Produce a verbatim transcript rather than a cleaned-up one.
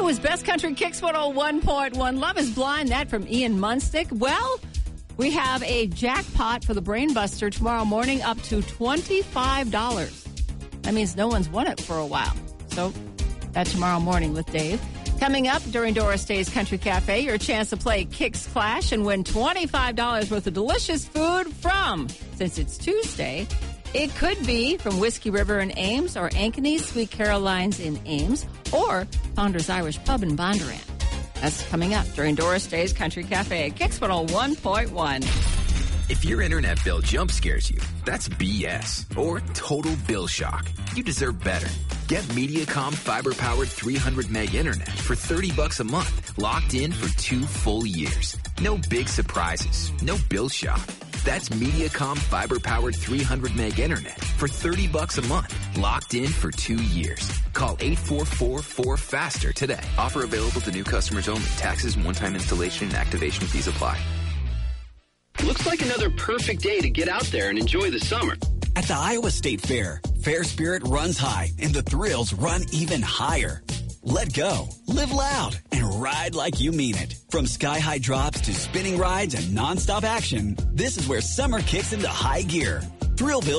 was Best Country Kicks one oh one point one. Love is Blind, that from Ian Munstick. Well, we have a jackpot for the Brainbuster tomorrow morning up to twenty-five dollars. That means no one's won it for a while. So that's tomorrow morning with Dave. Coming up during Doris Day's Country Cafe, your chance to play Kicks Clash and win twenty-five dollars worth of delicious food from, since it's Tuesday, it could be from Whiskey River in Ames or Ankeny's Sweet Caroline's in Ames or Founder's Irish Pub in Bondurant. That's coming up during Doris Day's Country Cafe at Kicks one oh one point one. If your internet bill jump scares you, that's B S or total bill shock. You deserve better. Get Mediacom fiber-powered three hundred meg internet for thirty bucks a month, locked in for two full years. No big surprises, no bill shock. That's Mediacom fiber-powered three hundred meg internet for thirty bucks a month, locked in for two years. Call eight four four four FASTER today. Offer available to new customers only. Taxes and one-time installation and activation fees apply. Looks like another perfect day to get out there and enjoy the summer. At the Iowa State Fair, fair spirit runs high and the thrills run even higher. Let go, live loud, and ride like you mean it. From sky-high drops to spinning rides and nonstop action, this is where summer kicks into high gear. Thrillville